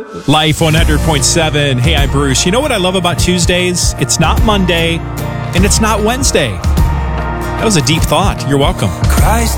Life 100.7. Hey, I'm Bruce. You know what I love about Tuesdays? It's not Monday and it's not Wednesday. That was a deep thought. You're welcome. Christ